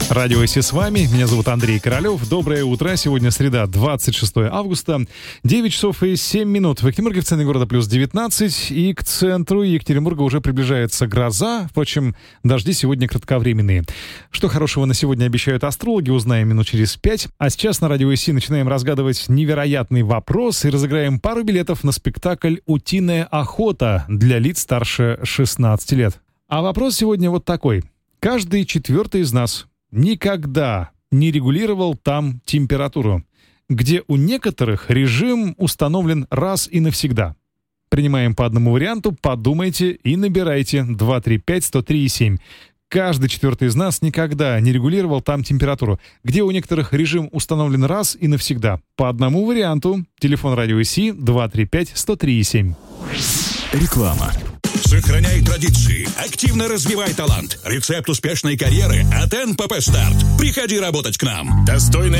Радио ИС с вами, меня зовут Андрей Королев. Доброе утро, сегодня среда, 26 августа, 9 часов и 7 минут. В Екатеринбурге, в центре города, плюс 19, и к центру Екатеринбурга уже приближается гроза. Впрочем, дожди сегодня кратковременные. Что хорошего на сегодня обещают астрологи, узнаем минут через 5. А сейчас на Радио ИС начинаем разгадывать невероятный вопрос и разыграем пару билетов на спектакль «Утиная охота» для лиц старше 16 лет. А вопрос сегодня вот такой. Каждый четвертый из нас никогда не регулировал там температуру, где у некоторых режим установлен раз и навсегда. Принимаем по одному варианту, подумайте и набирайте 235-103-7. Каждый четвертый из нас никогда не регулировал там температуру, где у некоторых режим установлен раз и навсегда. По одному варианту. Телефон радио ИСИ 235-103-7. Реклама. Сохраняй традиции, активно развивай талант. Рецепт успешной карьеры от НПП «Старт». Приходи работать к нам. Достойная